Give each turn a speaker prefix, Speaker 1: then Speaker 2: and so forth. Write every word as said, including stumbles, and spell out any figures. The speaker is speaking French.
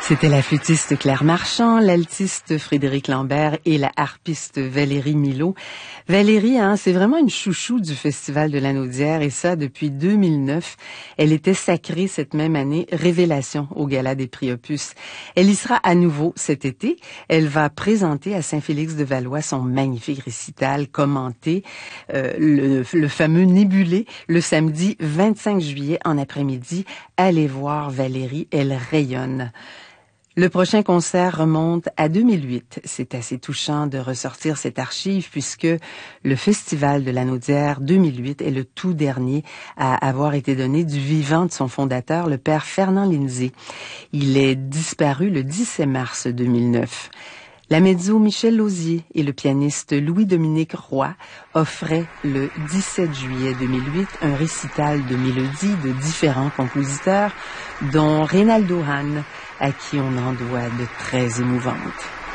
Speaker 1: C'était la flûtiste Claire Marchand, l'altiste Frédéric Lambert et la harpiste Valérie Milot. Valérie, hein, c'est vraiment une chouchou du Festival de Lanaudière et ça depuis deux mille neuf. Elle était sacrée cette même année révélation au Gala des Prix Opus. Elle y sera à nouveau cet été. Elle va présenter à Saint-Félix-de-Valois son magnifique récital commenté, euh, le, le fameux Nébulé, le samedi vingt-cinq juillet en après-midi. Allez voir Valérie, elle rayonne. Le prochain concert remonte à deux mille huit. C'est assez touchant de ressortir cette archive puisque le Festival de Lanaudière deux mille huit est le tout dernier à avoir été donné du vivant de son fondateur, le père Fernand Lindsay. Il est disparu le dix-sept mars deux mille neuf. La mezzo Michel Lauzier et le pianiste Louis-Dominique Roy offraient le dix-sept juillet deux mille huit un récital de mélodies de différents compositeurs, dont Reynaldo Hahn, à qui on en doit de très émouvantes.